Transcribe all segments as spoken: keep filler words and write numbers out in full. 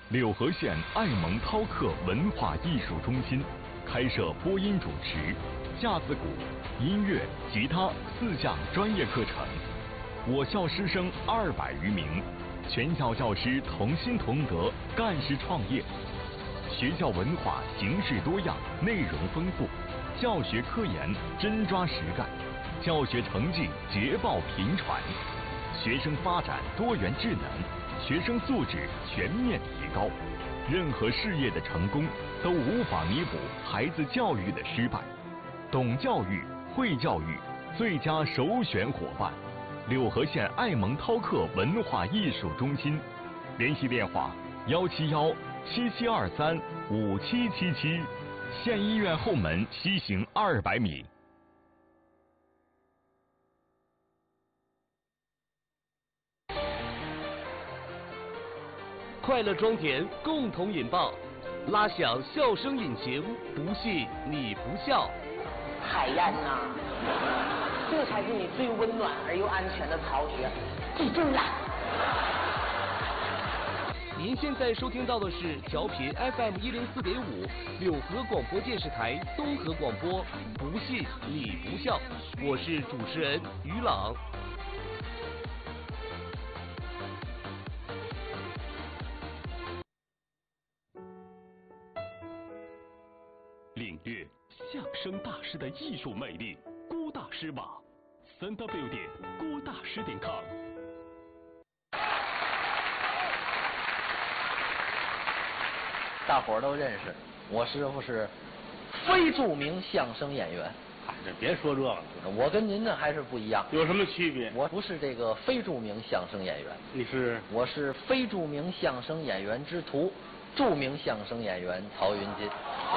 柳河县爱蒙涛克文化艺术中心开设播音主持、架子鼓、音乐、吉他四项专业课程。我校师生二百余名，全校教师同心同德，干事创业。学校文化形式多样，内容丰富，教学科研真抓实干，教学成绩捷报频传，学生发展多元智能，学生素质全面提高。任何事业的成功都无法弥补孩子教育的失败。懂教育、会教育，最佳首选伙伴。柳河县爱蒙涛克文化艺术中心，联系电话：幺七幺七七二三五七七七，县医院后门西行二百米。 快乐装填共同引爆，拉响笑声引擎，不信你不笑。 海燕呐，这才是你最温暖而又安全的巢穴，记住了。 您现在收听到的是调频 F M 一零四点五柳河广播电视台综合广播，不信你不笑，我是主持人于朗。 领略相声大师的艺术魅力，郭大师吧，三 w 点郭大师点 com。 大伙儿都认识，我师傅是非著名相声演员。 嗨，这别说这个， 我跟您呢还是不一样。 有什么区别？ 我不是这个非著名相声演员， 你是？ 我是非著名相声演员之徒，著名相声演员曹云金。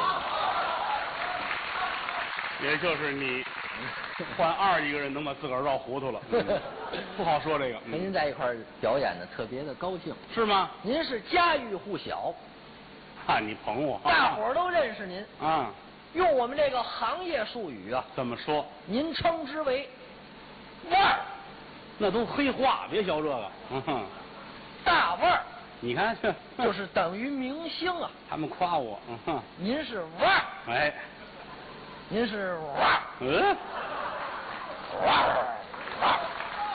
也就是你换二一个人能把自个儿绕糊涂了，嗯、不好说这个。 跟您在一块儿表演呢，特别的高兴。 是吗？ 您是家喻户晓。 啊，你捧我， 大伙儿都认识您啊。 用我们这个行业术语啊， 怎么说？ 您称之为腕儿。 那都黑话，别学这个。嗯哼， 大腕儿。 你看这就是等于明星啊。 他们夸我，嗯哼。 您是腕儿。 哎。 您是腕儿。 嗯。 腕儿。腕儿。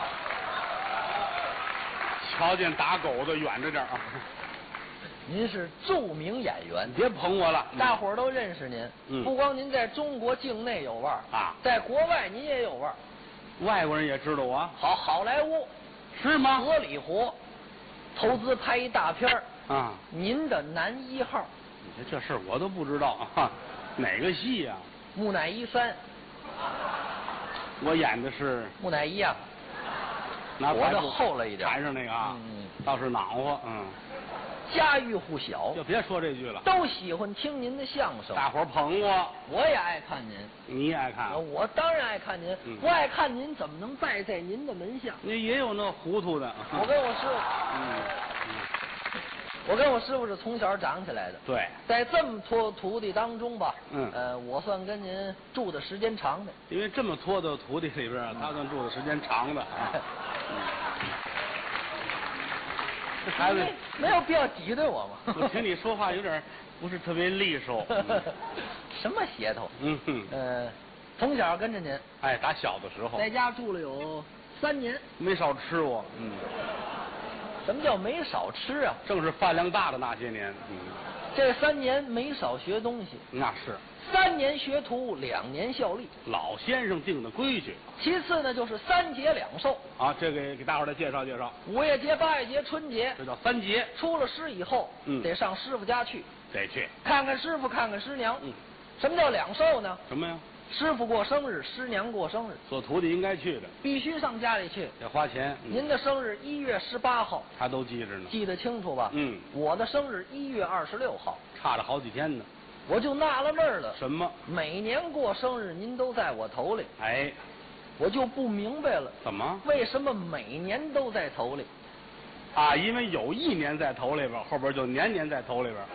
瞧见打狗的远着点啊。 您是著名演员， 别捧我了， 大伙儿都认识您。 嗯， 不光您在中国境内有腕儿啊， 在国外您也有腕儿。 外国人也知道我。 好，好莱坞是吗？ 荷里活投资拍一大片儿啊， 您的男一号。 你说这事儿我都不知道啊，哪个戏呀？ 木乃伊三。 我演的是木乃伊啊， 活得厚了一点， 缠上那个啊，嗯，倒是暖和，嗯。 家喻户晓， 就别说这句了。 都喜欢听您的相声， 大伙儿捧我， 我也爱看您。 你也爱看？ 我当然爱看您， 嗯、 不爱看您怎么能拜在您的门下？ 那也有那糊涂的。 我跟我师傅， 嗯嗯， 我跟我师傅是从小长起来的。 对， 在这么多徒弟当中吧， 嗯， 呃，我算跟您住的时间长的。 因为这么多的徒弟里边，他算住的时间长的。这孩子没有必要挤兑我嘛。 我听你说话有点不是特别利索。嗯、 什么邪头？ 嗯哼。 呃，从小跟着您。 哎，打小的时候。 在家住了有三年。 没少吃我。嗯。 什么叫没少吃啊？ 正是饭量大的那些年。嗯。 这三年没少学东西。 那是。 三年学徒，两年效力， 老先生定的规矩。 其次呢，就是三节两寿。 啊，这个给大伙儿来介绍介绍。 五月节、八月节、春节， 这叫三节。 出了师以后， 嗯， 得上师傅家去， 得去看看师傅，看看师娘。 嗯， 什么叫两寿呢？ 什么呀？ 师傅过生日，师娘过生日， 做徒弟应该去的， 必须上家里去， 得花钱。 嗯、您的生日一月十八号， 他都记着呢， 记得清楚吧？ 嗯， 我的生日一月二十六号， 差着好几天呢。 我就纳了闷了， 什么？ 每年过生日您都在我头里， 哎， 我就不明白了， 怎么？ 为什么每年都在头里？ 啊，因为有一年在头里边，后边就年年在头里边。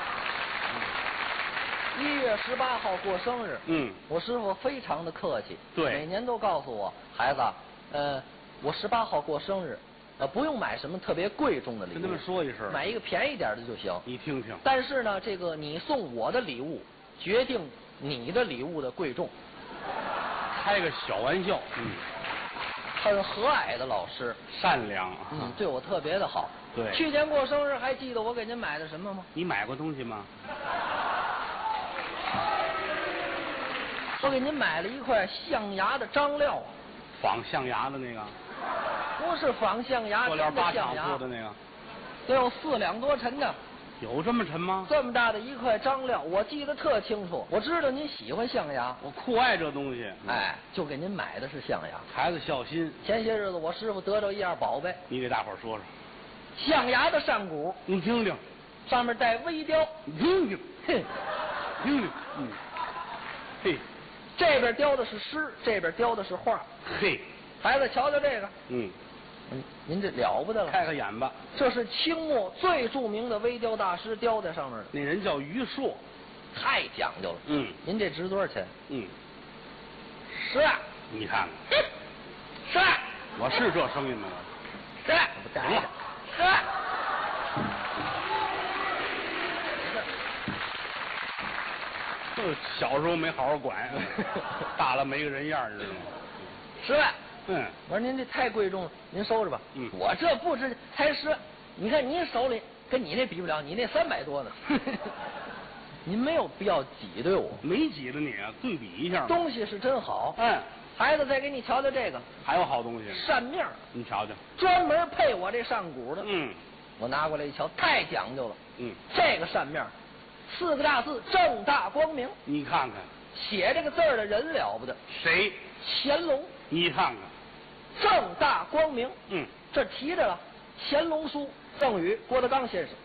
一月十八号过生日， 嗯， 我师傅非常的客气， 对， 每年都告诉我，孩子，呃，我十八号过生日， 呃，不用买什么特别贵重的礼物， 跟他们说一声， 买一个便宜点的就行。 你听听。 但是呢，这个你送我的礼物，决定你的礼物的贵重。 开个小玩笑，嗯， 很和蔼的老师， 善良， 嗯，对我特别的好。 对， 去年过生日还记得我给您买的什么吗？ 你买过东西吗？ 我给您买了一块象牙的张料， 仿象牙的那个， 不是仿象牙， 塑料真的八厂象牙做的那个， 得有四两多沉的。 有这么沉吗？ 这么大的一块张料，我记得特清楚。我知道您喜欢象牙， 我酷爱这东西。 哎，就给您买的是象牙。 孩子孝心。 前些日子我师傅得着一样宝贝， 你给大伙儿说说。 象牙的扇骨， 你听听， 上面带微雕。 你听听， 哼， 听听，嗯，嘿， 这边雕的是诗，这边雕的是画。 嘿， 孩子瞧瞧这个， 嗯， 嗯，您这了不得了， 开开眼吧。 这是清末最著名的微雕大师雕在上面的， 那人叫于硕， 太讲究了。 嗯， 您这值多少钱？ 嗯， 十万。 你看看，十万。 我是这声音吗？ 十万。 不带了。 十万。 这小时候没好好管，大了没个人样，知道吗？ 十万。 嗯， 我说您这太贵重了，您收着吧。 嗯， 我这不值，才十万。你看您手里跟你那比不了，你那三百多呢。您没有必要挤兑我， 没挤着你啊，对比一下。 东西是真好。 嗯， 孩子再给你瞧瞧这个， 还有好东西。 扇面， 你瞧瞧， 专门配我这上骨的。 嗯， 我拿过来一瞧，太讲究了。 嗯， 这个扇面，四个大字正大光明。 你看看， 写这个字儿的人了不得， 谁？ 乾隆。 你看看， 正大光明。 嗯， 这提着了，乾隆书，赠与郭德纲先生。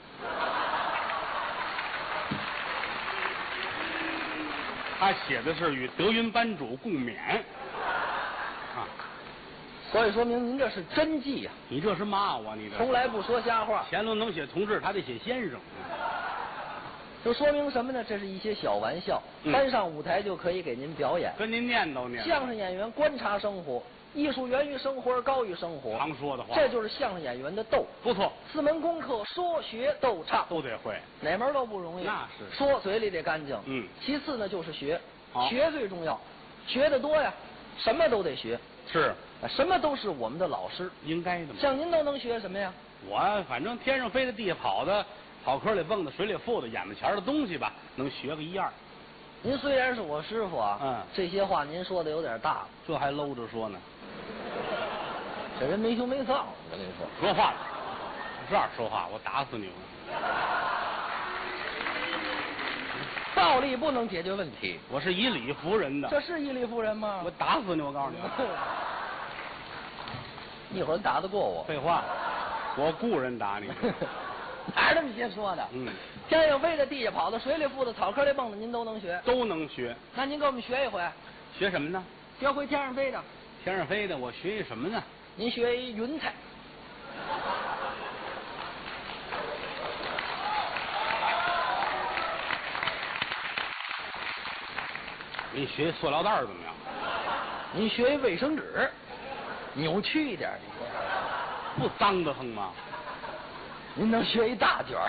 他写的是与德云班主共勉。啊， 所以说明您这是真迹呀、 你这是骂我？你这从来不说瞎话。 乾隆能写同志，他得写先生。 就说明什么呢？这是一些小玩笑， 嗯搬上舞台就可以给您表演。 跟您念叨念叨。 相声演员观察生活，艺术源于生活而高于生活。 常说的话， 这就是相声演员的斗。 不错， 四门功课，说学逗唱都得会。 哪门都不容易。 那是说嘴里得干净。 嗯。 其次呢，就是学， 好学最重要，学得多呀，什么都得学。 是， 什么都是我们的老师。 应该的嘛。 像您都能学什么呀？ 我反正天上飞的，地下跑的，草坑里蹦的，水里浮的，眼巴前的东西吧，能学个一二。 您虽然是我师傅啊， 嗯， 这些话您说的有点大， 这还搂着说呢。 这人没羞没臊，我跟你说。 说话了，这样说话，我打死你！ 暴力不能解决问题， 我是以理服人的。 这是以理服人吗？ 我打死你！我告诉你， 一会儿打得过我。 废话，我雇人打你。 哪儿这么些说的？ 嗯， 天上飞的，地下跑的，水里浮的，草坑里蹦的，您都能学。 都能学。 那您给我们学一回。 学什么呢？ 学会天上飞的。 天上飞的，我学一什么呢？ 您学一云彩。 你学塑料袋怎么样？ 您学一卫生纸，扭曲一点， 不脏得很吗？ 您能学一大卷儿。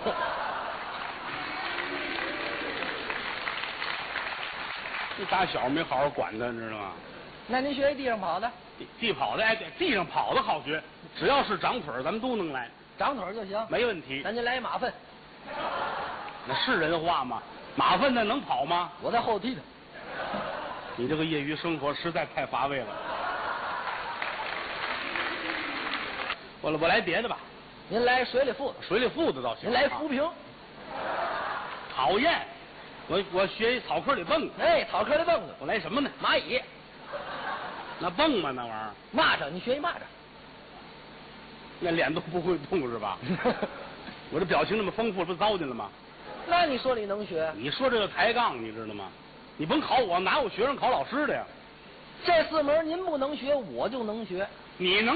这打小没好好管他，你知道吗？ 那您学一地上跑的。 地地跑的，哎，对，地上跑的好学，只要是长腿儿，咱们都能来， 长腿儿就行。 没问题。 那您来一马粪。 那是人话吗？马粪那能跑吗？ 我在后替他。 你这个业余生活实在太乏味了。我我来别的吧。 您来水里浮的。 水里浮的倒行。 您来浮萍。 讨厌，我我学一草坑里蹦的。 哎，草坑里蹦的。 我来什么呢？ 蚂蚁。 那蹦吗？那玩意儿？ 蚂蚱，你学一蚂蚱。 那脸都不会动是吧？我这表情那么丰富，不糟践了吗？ 那你说你能学？ 你说这个抬杠，你知道吗？你甭考我，哪有学生考老师的呀？ 这四门您不能学，我就能学。 你能。